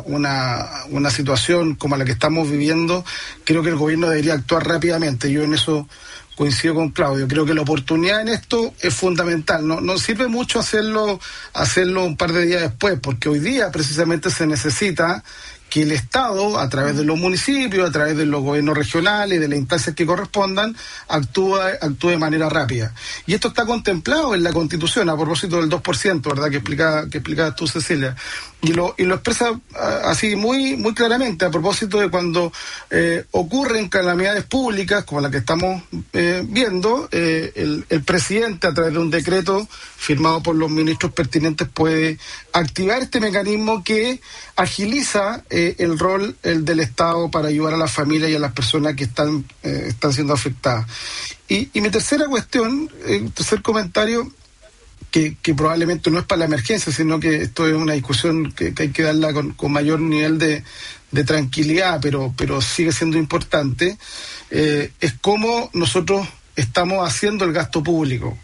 una situación como la que estamos viviendo, creo que el gobierno debería actuar rápidamente. Yo en eso coincido con Claudio. Creo que la oportunidad en esto es fundamental. No sirve mucho hacerlo un par de días después, porque hoy día precisamente se necesita que el Estado, a través de los municipios, a través de los gobiernos regionales y de las instancias que correspondan, actúe de manera rápida. Y esto está contemplado en la Constitución, a propósito del 2%, ¿verdad?, que explicabas tú, Cecilia. Y lo expresa así muy claramente, a propósito de cuando ocurren calamidades públicas, como la que estamos viendo, el presidente, a través de un decreto firmado por los ministros pertinentes, puede activar este mecanismo que agiliza el rol del Estado para ayudar a las familias y a las personas que están siendo afectadas. Y mi tercera cuestión, tercer comentario, que probablemente no es para la emergencia, sino que esto es una discusión que hay que darla con mayor nivel de tranquilidad, pero sigue siendo importante, es cómo nosotros estamos haciendo el gasto público.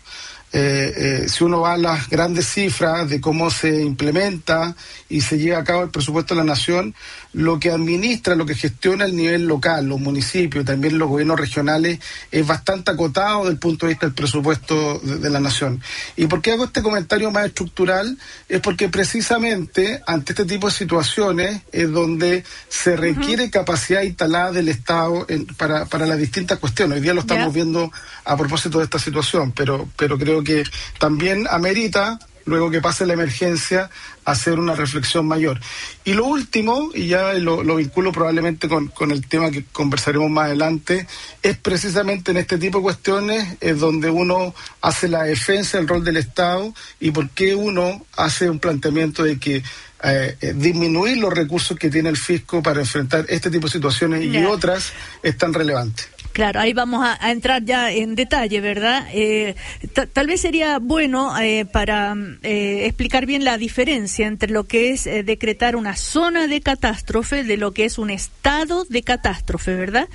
Si uno va a las grandes cifras de cómo se implementa y se lleva a cabo el presupuesto de la Nación, lo que administra, lo que gestiona el nivel local, los municipios y también los gobiernos regionales, es bastante acotado desde el punto de vista del presupuesto de la Nación. ¿Y por qué hago este comentario más estructural? Es porque precisamente ante este tipo de situaciones es donde se requiere capacidad instalada del Estado para las distintas cuestiones. Hoy día lo estamos viendo a propósito de esta situación, pero creo que también amerita, luego que pase la emergencia, hacer una reflexión mayor. Y lo último, y ya lo vinculo probablemente con el tema que conversaremos más adelante, es precisamente en este tipo de cuestiones es donde uno hace la defensa del rol del Estado y por qué uno hace un planteamiento de que disminuir los recursos que tiene el fisco para enfrentar este tipo de situaciones y otras es tan relevante. Claro, ahí vamos a entrar ya en detalle, ¿verdad? Tal vez sería bueno para explicar bien la diferencia entre lo que es decretar una zona de catástrofe de lo que es un estado de catástrofe, ¿verdad?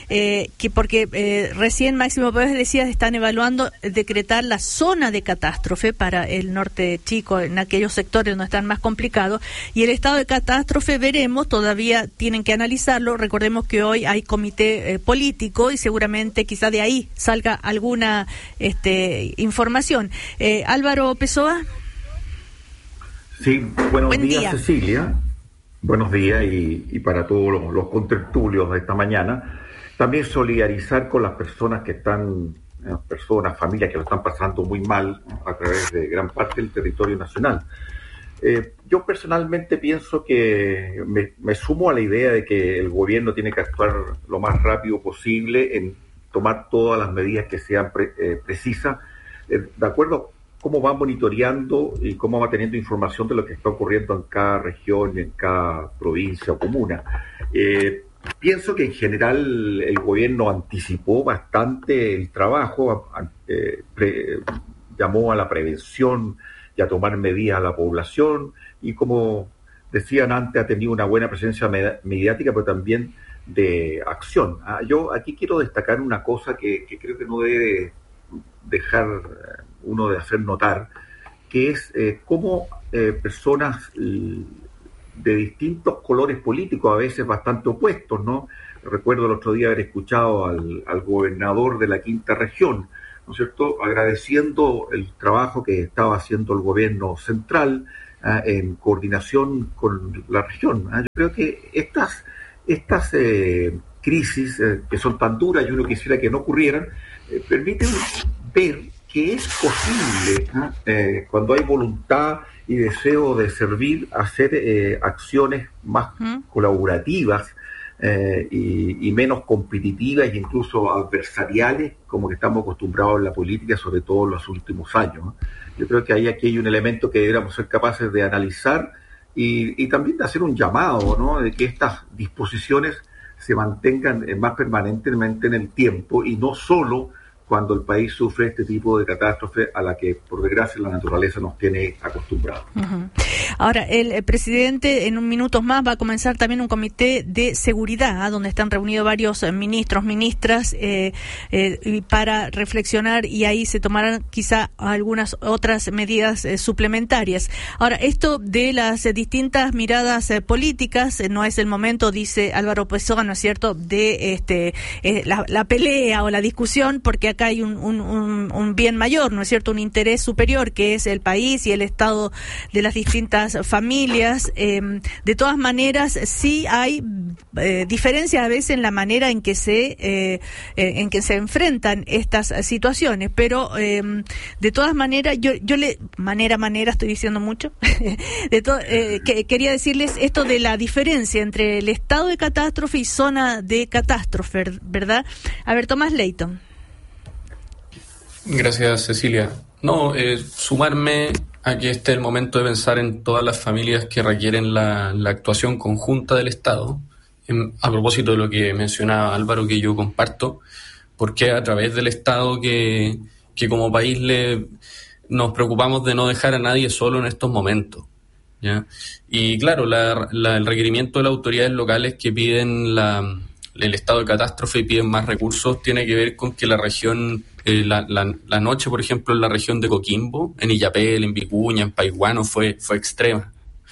Porque recién Máximo Pérez decía, están evaluando decretar la zona de catástrofe para el norte chico, en aquellos sectores donde están más complicados, y el estado de catástrofe veremos, todavía tienen que analizarlo. Recordemos que hoy hay comité político y seguramente quizá de ahí salga alguna información. Álvaro Pessoa. Sí, Buen días, día. Cecilia. Buenos días y para todos los contertulios de esta mañana. También solidarizar con las personas familias que lo están pasando muy mal a través de gran parte del territorio nacional. Yo personalmente pienso que me sumo a la idea de que el gobierno tiene que actuar lo más rápido posible en tomar todas las medidas que sean precisas, de acuerdo a cómo va monitoreando y cómo va teniendo información de lo que está ocurriendo en cada región, en cada provincia o comuna. Pienso que en general el gobierno anticipó bastante el trabajo, llamó a la prevención y a tomar medidas a la población, y como decían antes, ha tenido una buena presencia mediática, pero también de acción. Yo aquí quiero destacar una cosa que creo que no debe dejar uno de hacer notar, que es cómo personas de distintos colores políticos, a veces bastante opuestos, ¿no? Recuerdo el otro día haber escuchado al gobernador de la Quinta Región, ¿no es cierto?, agradeciendo el trabajo que estaba haciendo el gobierno central en coordinación con la región. Yo creo que estas crisis que son tan duras y uno quisiera que no ocurrieran, permiten ver que es posible, cuando hay voluntad y deseo de servir, hacer acciones más colaborativas y menos competitivas e incluso adversariales, como que estamos acostumbrados en la política, sobre todo en los últimos años. Yo creo que aquí hay un elemento que deberíamos ser capaces de analizar y también de hacer un llamado, ¿no?, de que estas disposiciones se mantengan más permanentemente en el tiempo y no solo cuando el país sufre este tipo de catástrofe a la que, por desgracia, la naturaleza nos tiene acostumbrados. Ahora, el presidente en un minutos más va a comenzar también un comité de seguridad, donde están reunidos varios ministros, ministras, para reflexionar, y ahí se tomarán quizá algunas otras medidas suplementarias. Ahora, esto de las distintas miradas políticas, no es el momento, dice Álvaro Pessoa, ¿no es cierto?, de la pelea o la discusión, porque acá hay un bien mayor, ¿no es cierto?, un interés superior, que es el país y el estado de las distintas familias. De todas maneras, sí hay diferencias a veces en la manera en que se enfrentan estas situaciones, pero de todas maneras, yo estoy diciendo mucho, quería decirles esto de la diferencia entre el estado de catástrofe y zona de catástrofe, ¿verdad? A ver, Tomás Leighton. Gracias, Cecilia. No, sumarme a que este es el momento de pensar en todas las familias que requieren la actuación conjunta del Estado. A propósito de lo que mencionaba Álvaro, que yo comparto, porque a través del Estado que como país nos preocupamos de no dejar a nadie solo en estos momentos, ¿ya? Y claro, el requerimiento de las autoridades locales que piden el estado de catástrofe y piden más recursos tiene que ver con que la región, la noche, por ejemplo, en la región de Coquimbo, en Illapel, en Vicuña, en Paiguano, fue extrema.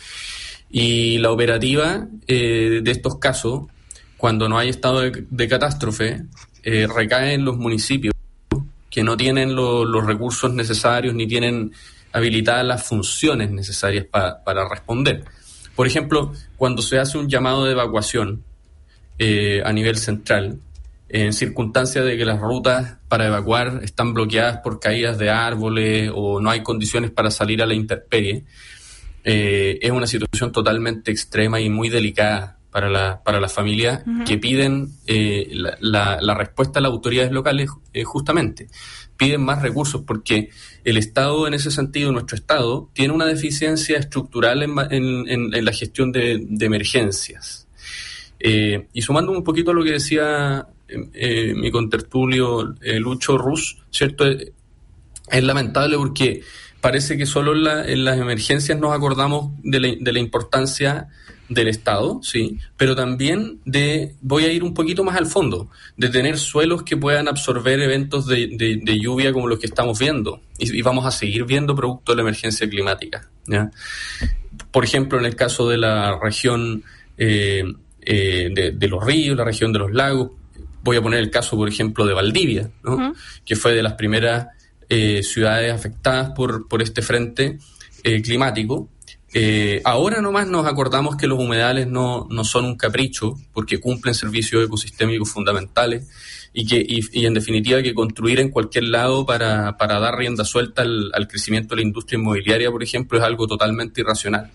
Y la operativa de estos casos, cuando no hay estado de catástrofe, recae en los municipios que no tienen los recursos necesarios ni tienen habilitadas las funciones necesarias para responder. Por ejemplo, cuando se hace un llamado de evacuación a nivel central, en circunstancias de que las rutas para evacuar están bloqueadas por caídas de árboles o no hay condiciones para salir a la intemperie, es una situación totalmente extrema y muy delicada para las familias que piden la respuesta a las autoridades locales. Justamente piden más recursos porque el Estado, en ese sentido, nuestro Estado tiene una deficiencia estructural en la gestión de emergencias. Y sumando un poquito a lo que decía mi contertulio Lucho Rus, ¿cierto? Es lamentable porque parece que solo en las emergencias nos acordamos de la importancia del Estado, sí, pero también voy a ir un poquito más al fondo, de tener suelos que puedan absorber eventos de lluvia como los que estamos viendo y vamos a seguir viendo producto de la emergencia climática, ¿ya? Por ejemplo, en el caso de la región de los ríos, la región de los lagos, voy a poner el caso, por ejemplo, de Valdivia, ¿no? Que fue de las primeras ciudades afectadas por este frente climático. Ahora nomás nos acordamos que los humedales no son un capricho, porque cumplen servicios ecosistémicos fundamentales y en definitiva que construir en cualquier lado para dar rienda suelta al crecimiento de la industria inmobiliaria, por ejemplo, es algo totalmente irracional.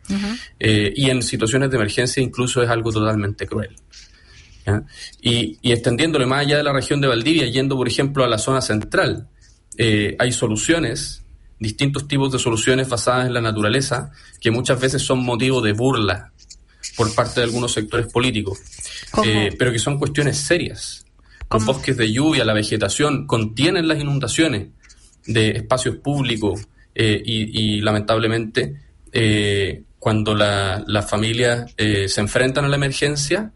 Y en situaciones de emergencia incluso es algo totalmente cruel, ¿ya? Y extendiéndole más allá de la región de Valdivia, yendo por ejemplo a la zona central, hay soluciones, distintos tipos de soluciones basadas en la naturaleza que muchas veces son motivo de burla por parte de algunos sectores políticos. pero que son cuestiones serias. Los bosques de lluvia, la vegetación, contienen las inundaciones de espacios públicos y lamentablemente cuando las familias se enfrentan a la emergencia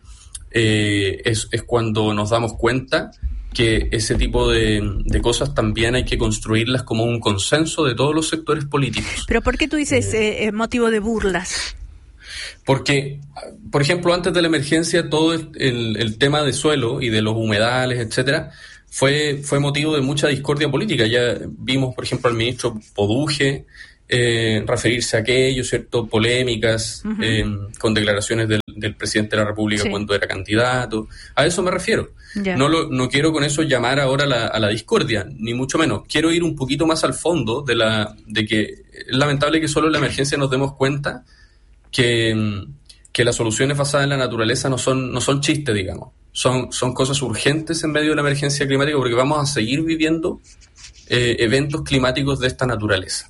es cuando nos damos cuenta que ese tipo de cosas también hay que construirlas como un consenso de todos los sectores políticos. ¿Pero por qué tú dices motivo de burlas? Porque, por ejemplo, antes de la emergencia, todo el tema de suelo y de los humedales, etcétera, fue motivo de mucha discordia política. Ya vimos, por ejemplo, al ministro Poduje referirse a aquello, ¿cierto? Polémicas, con declaraciones del presidente de la República cuando era candidato. A eso me refiero. Yeah. No quiero con eso llamar ahora a la discordia, ni mucho menos. Quiero ir un poquito más al fondo de que es lamentable que solo en la emergencia nos demos cuenta que las soluciones basadas en la naturaleza no son chistes, digamos. Son cosas urgentes en medio de la emergencia climática, porque vamos a seguir viviendo eventos climáticos de esta naturaleza.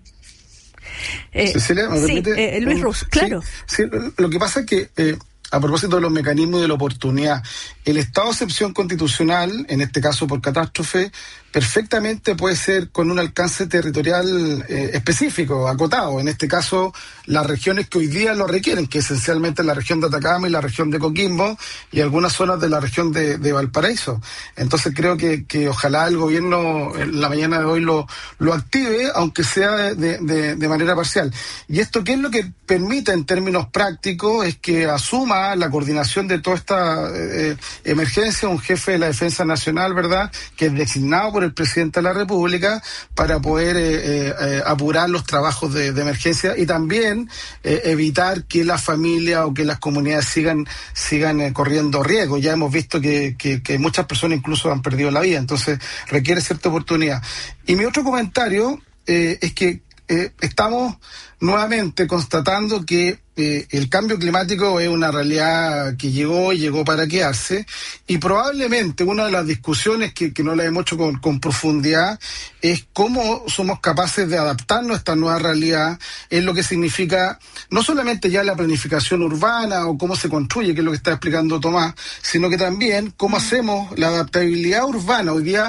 Cecilia, ¿me permite? Luis Ruz, claro. Sí, lo que pasa es que, a propósito de los mecanismos y de la oportunidad, el estado de excepción constitucional, en este caso por catástrofe, perfectamente puede ser con un alcance territorial específico, acotado. En este caso, las regiones que hoy día lo requieren, que esencialmente la región de Atacama y la región de Coquimbo y algunas zonas de la región de Valparaíso. Entonces creo que ojalá el gobierno en la mañana de hoy lo active, aunque sea de manera parcial. ¿Y esto qué es lo que permite en términos prácticos? Es que asuma la coordinación de toda esta emergencia un jefe de la Defensa Nacional, ¿verdad?, que es designado por el presidente de la República para poder apurar los trabajos de emergencia y también evitar que las familias o que las comunidades sigan corriendo riesgo. Ya hemos visto que muchas personas incluso han perdido la vida, entonces requiere cierta oportunidad. Y mi otro comentario es que estamos nuevamente constatando que el cambio climático es una realidad que llegó para quedarse, y probablemente una de las discusiones que no la hemos hecho con profundidad es cómo somos capaces de adaptarnos a esta nueva realidad, es lo que significa no solamente ya la planificación urbana o cómo se construye, que es lo que está explicando Tomás, sino que también cómo hacemos la adaptabilidad urbana. Hoy día,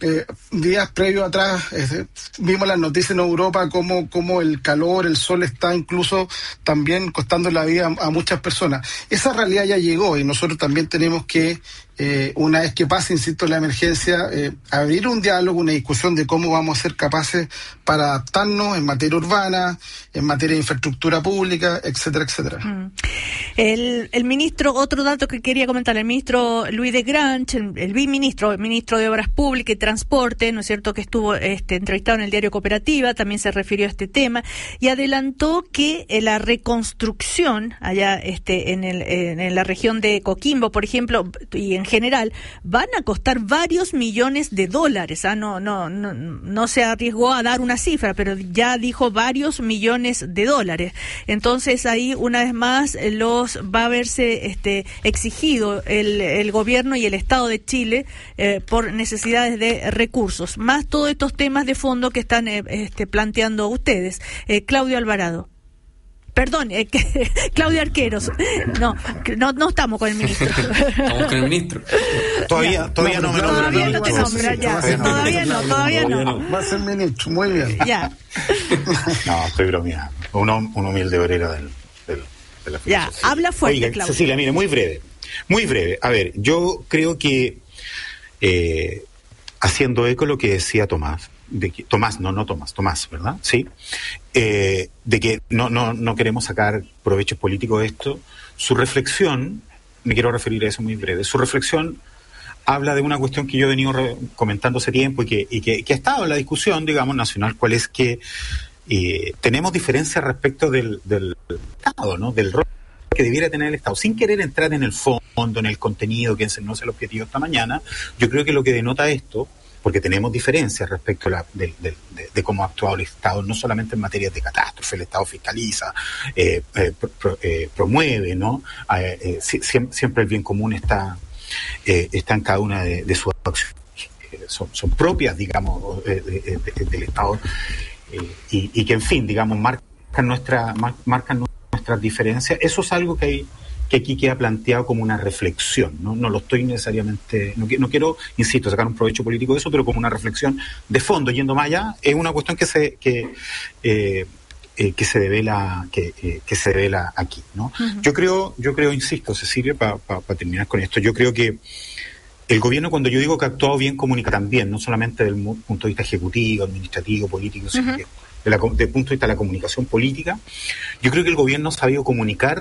días previos atrás, vimos las noticias en Europa cómo el calor, el sol está incluso también costando la vida a muchas personas. Esa realidad ya llegó y nosotros también tenemos que, una vez que pase, insisto, la emergencia, abrir un diálogo, una discusión de cómo vamos a ser capaces para adaptarnos en materia urbana, en materia de infraestructura pública, etcétera, etcétera. El ministro, otro dato que quería comentar, el ministro Luis de Granch, el ministro de Obras Públicas y Transporte, ¿no es cierto?, que estuvo entrevistado en el diario Cooperativa, también se refirió a este tema y adelantó que la reconstrucción allá en la región de Coquimbo, por ejemplo, y en general, van a costar varios millones de dólares. No se arriesgó a dar una cifra, pero ya dijo varios millones de dólares. Entonces ahí una vez más va a verse exigido el gobierno y el Estado de Chile por necesidades de recursos, más todos estos temas de fondo que están planteando ustedes. Claudio Alvarado. Perdón, Claudia Arqueros. No estamos con el ministro. Estamos con el ministro. Todavía no me nombra. Todavía no te nombra, ya. Todavía no. Va a ser ministro, muy bien. Ya. No, estoy bromeando. Un humilde obrero de la filosofía. Ya, habla fuerte, Oiga, Claudia. Cecilia, mire, muy breve. A ver, yo creo que haciendo eco lo que decía Tomás, Tomás, ¿verdad? Sí. De que no queremos sacar provechos políticos de esto. Su reflexión, me quiero referir a eso muy breve, su reflexión habla de una cuestión que yo he venido comentando hace tiempo y que ha estado en la discusión, digamos, nacional, cuál es que tenemos diferencias respecto del Estado, ¿no?, del rol que debiera tener el Estado, sin querer entrar en el fondo, en el contenido, que no es el objetivo esta mañana. Yo creo que lo que denota esto, porque tenemos diferencias respecto de cómo ha actuado el Estado, no solamente en materias de catástrofe, el Estado fiscaliza, promueve, ¿no? Siempre el bien común está en cada una de sus acciones, son propias, digamos, del Estado, y que, en fin, digamos, marcan nuestras diferencias. Eso es algo que que aquí queda planteado como una reflexión. No lo estoy necesariamente, no quiero, insisto, sacar un provecho político de eso, pero como una reflexión de fondo, yendo más allá, es una cuestión que se devela aquí, ¿no? Uh-huh. Yo creo, insisto, Cecilia, para terminar con esto, yo creo que el gobierno, cuando yo digo que ha actuado bien, comunica también, no solamente desde el punto de vista ejecutivo, administrativo, político, sino que desde el punto de vista de la comunicación política. Yo creo que el gobierno ha sabido comunicar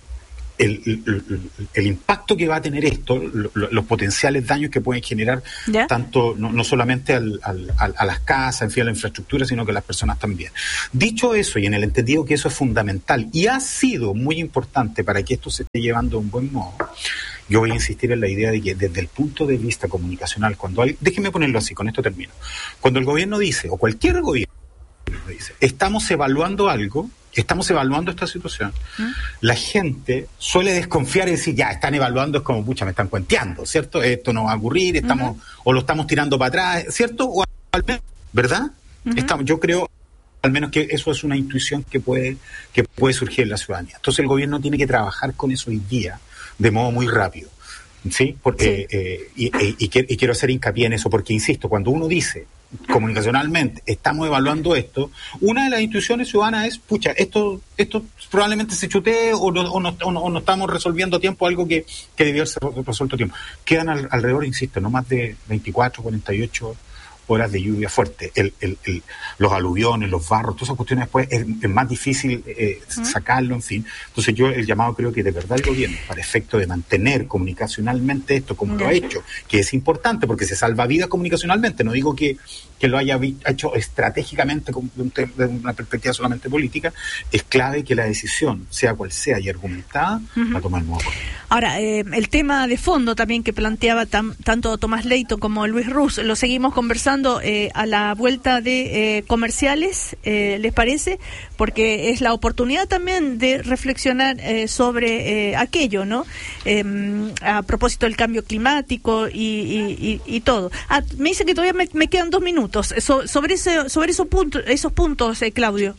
el impacto que va a tener esto, los potenciales daños que pueden generar, tanto no solamente a las casas, en fin, a la infraestructura, sino que a las personas también. Dicho eso, y en el entendido que eso es fundamental y ha sido muy importante para que esto se esté llevando de un buen modo, yo voy a insistir en la idea de que desde el punto de vista comunicacional, déjeme ponerlo así, con esto termino, cuando el gobierno dice, o cualquier gobierno dice, estamos evaluando algo, estamos evaluando esta situación, la gente suele desconfiar y decir, ya, están evaluando, es como, pucha, me están cuenteando, ¿cierto? Esto no va a ocurrir, o lo estamos tirando para atrás, ¿cierto? O al menos, ¿verdad? Yo creo, al menos, que eso es una intuición que puede surgir en la ciudadanía. Entonces el gobierno tiene que trabajar con eso hoy día de modo muy rápido, ¿sí? Porque, y quiero hacer hincapié en eso, porque, insisto, cuando uno dice comunicacionalmente, estamos evaluando esto, una de las intuiciones ciudadanas es, pucha, esto probablemente se chutee o no estamos resolviendo a tiempo algo que debió ser resuelto a tiempo. Quedan alrededor, insisto, no más de 24, 48 horas de lluvia fuerte. Los aluviones, los barros, todas esas cuestiones después es más difícil sacarlo, en fin. Entonces yo el llamado creo que de verdad el gobierno, para efecto de mantener comunicacionalmente esto como lo ha hecho, que es importante porque se salva vidas comunicacionalmente, no digo que lo haya hecho estratégicamente desde una perspectiva solamente política, es clave que la decisión, sea cual sea y argumentada, la toma el nuevo gobierno. Ahora, el tema de fondo también que planteaba tanto Tomás Leyton como Luis Ruz, lo seguimos conversando a la vuelta de comerciales, ¿les parece? Porque es la oportunidad también de reflexionar sobre aquello, ¿no? A propósito del cambio climático y todo. Me dice que todavía me quedan 2 minutos. Sobre esos puntos, Claudio.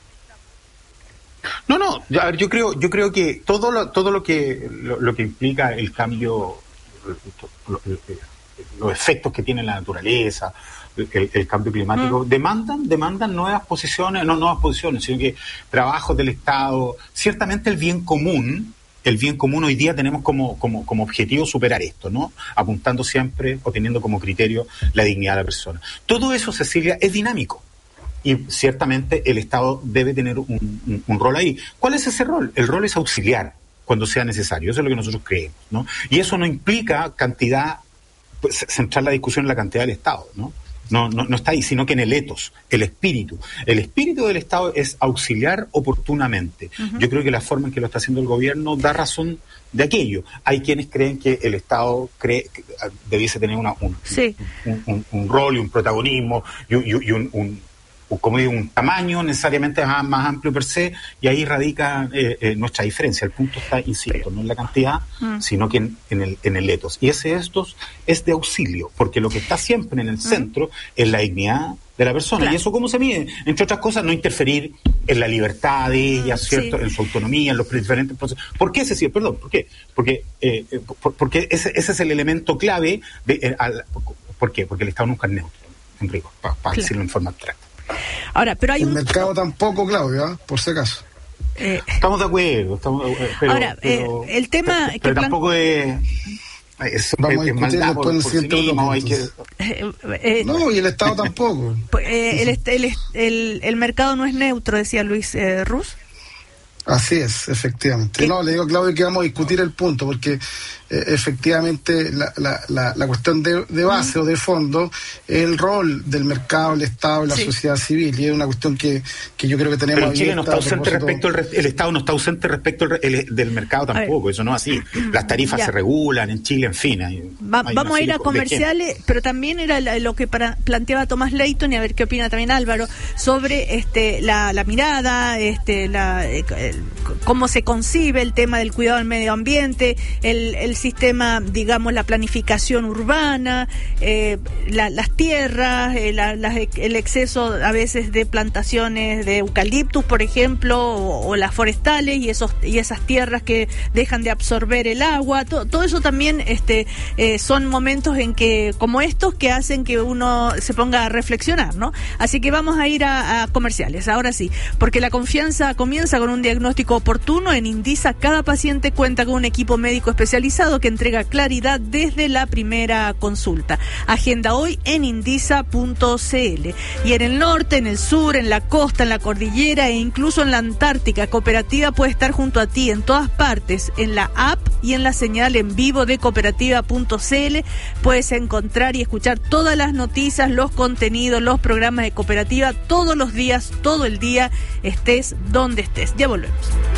No, a ver, yo creo que todo lo que implica el cambio, los efectos que tiene la naturaleza, el cambio climático, demandan nuevas posiciones, sino que trabajos del Estado. Ciertamente el bien común hoy día tenemos como objetivo superar esto, ¿no? Apuntando siempre o teniendo como criterio la dignidad de la persona. Todo eso, Cecilia, es dinámico. Y ciertamente el Estado debe tener un rol ahí. ¿Cuál es ese rol? El rol es auxiliar cuando sea necesario. Eso es lo que nosotros creemos, ¿no? Y eso no implica centrar la discusión en la cantidad del Estado, ¿no? No está ahí, sino que en el ethos, el espíritu. El espíritu del Estado es auxiliar oportunamente. Yo creo que la forma en que lo está haciendo el gobierno da razón de aquello. Hay quienes creen que el Estado debiese tener un rol y un protagonismo y un tamaño necesariamente más amplio per se, y ahí radica nuestra diferencia. El punto está, insisto, no en la cantidad, sino que en el ethos. Y ese ethos es de auxilio, porque lo que está siempre en el centro es la dignidad de la persona. Claro. ¿Y eso cómo se mide? Entre otras cosas, no interferir en la libertad de ella, ¿cierto? En su autonomía, en los diferentes procesos. ¿Por qué, Cecilia? Perdón, ¿por qué? Porque ese es el elemento clave. ¿Por qué? Porque el Estado nunca es neutro, Enrico, para decirlo en forma abstracta. Ahora, pero hay el mercado tampoco, Claudio, por si acaso. Estamos de acuerdo, pero, ahora, el tema pero tampoco es vamos a discutir después en el siguiente bloque. No, y el Estado tampoco. El mercado no es neutro, decía Luis Ruz. Así es, efectivamente. No, le digo a Claudio que vamos a discutir el punto, porque efectivamente la cuestión de base o de fondo es el rol del mercado, el Estado y la sociedad civil, y es una cuestión que yo creo que tenemos. Pero Chile no está ausente el Estado no está ausente respecto del mercado tampoco, eso no es así. Las tarifas se regulan en Chile, en fin. Vamos a ir a comerciales, pero también era lo que planteaba Tomás Leyton, y a ver qué opina también Álvaro, sobre la mirada, cómo se concibe el tema del cuidado del medio ambiente, el sistema, digamos, la planificación urbana, las tierras, el exceso a veces de plantaciones de eucaliptus, por ejemplo, o las forestales y esas tierras que dejan de absorber el agua. Todo eso también son momentos en que, como estos, que hacen que uno se ponga a reflexionar, ¿no? Así que vamos a ir a comerciales, ahora sí, porque la confianza comienza con un diagnóstico oportuno. En Indisa cada paciente cuenta con un equipo médico especializado que entrega claridad desde la primera consulta. Agenda hoy en indisa.cl. Y en el norte, en el sur, en la costa, en la cordillera e incluso en la Antártica, Cooperativa puede estar junto a ti en todas partes, en la app y en la señal en vivo de cooperativa.cl. Puedes encontrar y escuchar todas las noticias, los contenidos, los programas de Cooperativa todos los días, todo el día, estés donde estés. Ya volvemos.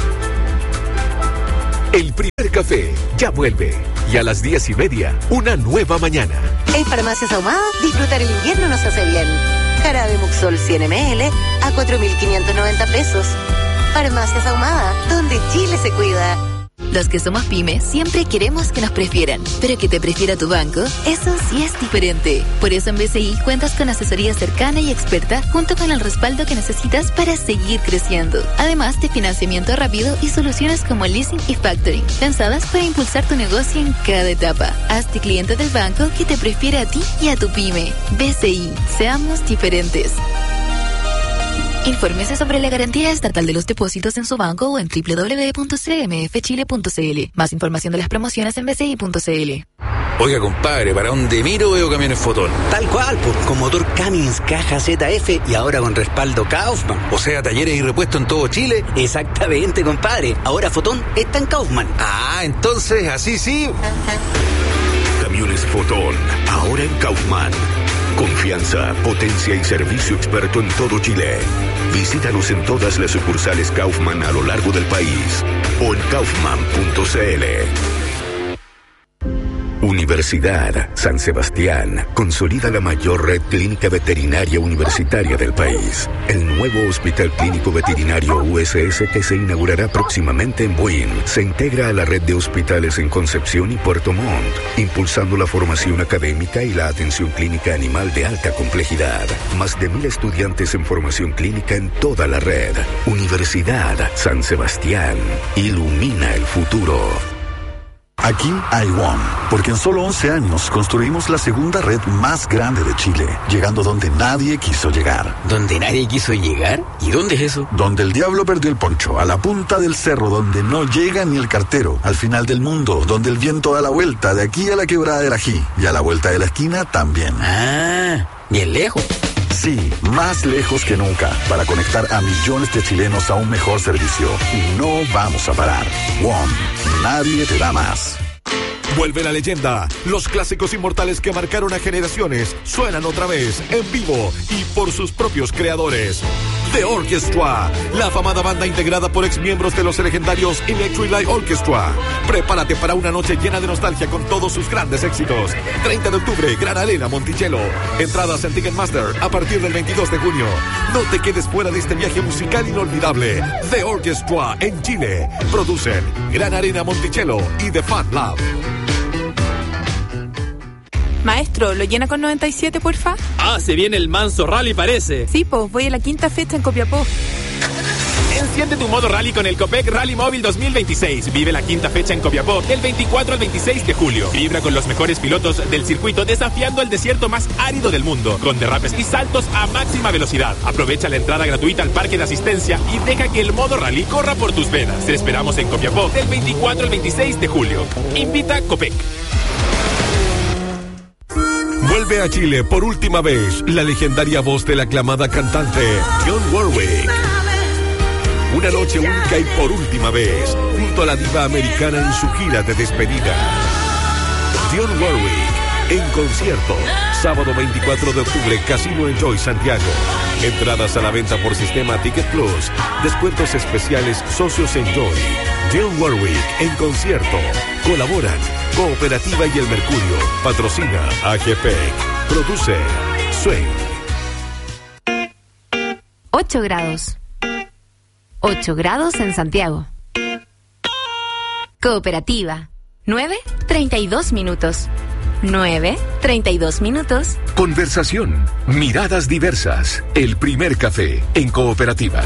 El primer café ya vuelve. Y a las 10:30, una nueva mañana. En Farmacias Ahumada, disfrutar el invierno nos hace bien. Jarabe Muxol 100 ml a 4.590 pesos. Farmacias Ahumada, donde Chile se cuida. Los que somos pymes siempre queremos que nos prefieran, pero que te prefiera tu banco, eso sí es diferente. Por eso en BCI cuentas con asesoría cercana y experta, junto con el respaldo que necesitas para seguir creciendo. Además de financiamiento rápido y soluciones como leasing y factoring, pensadas para impulsar tu negocio en cada etapa. Hazte cliente del banco que te prefiere a ti y a tu pyme. BCI, seamos diferentes. Infórmese sobre la garantía estatal de los depósitos en su banco o en www.cmfchile.cl. Más información de las promociones en bci.cl. Oiga, compadre, ¿para dónde miro veo camiones Fotón? Tal cual, pues, con motor Cummins, caja ZF y ahora con respaldo Kaufman. O sea, talleres y repuestos en todo Chile. Exactamente, compadre. Ahora Fotón está en Kaufman. Ah, entonces, así sí. Camiones Fotón, ahora en Kaufman. Confianza, potencia y servicio experto en todo Chile. Visítanos en todas las sucursales Kaufman a lo largo del país o en kaufman.cl. Universidad San Sebastián consolida la mayor red clínica veterinaria universitaria del país. El nuevo Hospital Clínico Veterinario USS, que se inaugurará próximamente en Buin, se integra a la red de hospitales en Concepción y Puerto Montt, impulsando la formación académica y la atención clínica animal de alta complejidad. Más de 1.000 estudiantes en formación clínica en toda la red. Universidad San Sebastián. Ilumina el futuro. Aquí hay WOM, porque en solo 11 años construimos la segunda red más grande de Chile, llegando donde nadie quiso llegar. ¿Donde nadie quiso llegar? ¿Y dónde es eso? Donde el diablo perdió el poncho, a la punta del cerro, donde no llega ni el cartero, al final del mundo, donde el viento da la vuelta, de aquí a la quebrada del Ají, y a la vuelta de la esquina también. Ah, bien lejos. Sí, más lejos que nunca, para conectar a millones de chilenos a un mejor servicio. Y no vamos a parar. WOM, nadie te da más. Vuelve la leyenda. Los clásicos inmortales que marcaron a generaciones suenan otra vez, en vivo y por sus propios creadores. The Orchestra, la afamada banda integrada por exmiembros de los legendarios Electric Light Orchestra. Prepárate para una noche llena de nostalgia con todos sus grandes éxitos. 30 de octubre, Gran Arena Monticello. Entradas en Ticketmaster a partir del 22 de junio. No te quedes fuera de este viaje musical inolvidable. The Orchestra en Chile. Producen Gran Arena Monticello y The Fan Lab. Maestro, ¿lo llena con 97, porfa? Ah, se viene el manso rally, parece. Sí, pues, voy a la quinta fecha en Copiapó. Enciende tu modo rally con el Copec Rally Móvil 2026. Vive la quinta fecha en Copiapó del 24 al 26 de julio. Vibra con los mejores pilotos del circuito desafiando el desierto más árido del mundo, con derrapes y saltos a máxima velocidad. Aprovecha la entrada gratuita al parque de asistencia y deja que el modo rally corra por tus venas. Te esperamos en Copiapó del 24 al 26 de julio. Invita Copec. Vuelve a Chile por última vez la legendaria voz de la aclamada cantante Dionne Warwick. Una noche única y por última vez, junto a la diva americana en su gira de despedida. Dionne Warwick en concierto, sábado 24 de octubre, Casino Enjoy Santiago. Entradas a la venta por sistema Ticket Plus. Descuentos especiales Socios Enjoy. Dionne Warwick en concierto. Colaboran Cooperativa y El Mercurio. Patrocina AGPEC. Produce Swing. 8 grados. 8 grados en Santiago. Cooperativa. 9:32 minutos. 9:32 minutos. Conversación, miradas diversas. El primer café en Cooperativa.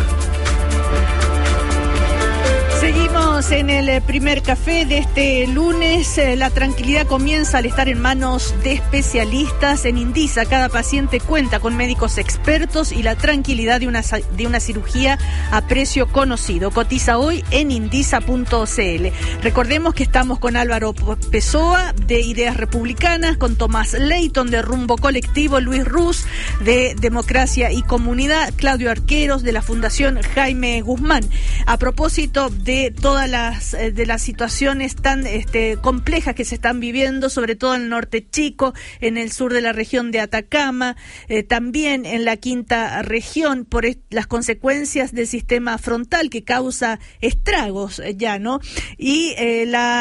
Seguimos en el primer café de este lunes. La tranquilidad comienza al estar en manos de especialistas. En Indisa, cada paciente cuenta con médicos expertos y la tranquilidad de una cirugía a precio conocido. Cotiza hoy en indisa.cl. Recordemos que estamos con Álvaro Pessoa de Ideas Republicanas, con Tomás Leighton de Rumbo Colectivo, Luis Ruz de Democracia y Comunidad, Claudio Arqueros de la Fundación Jaime Guzmán. A propósito de todas las situaciones tan complejas que se están viviendo, sobre todo en el norte chico, en el sur de la región de Atacama, también en la quinta región, por las consecuencias del sistema frontal que causa estragos ya, ¿no? Y la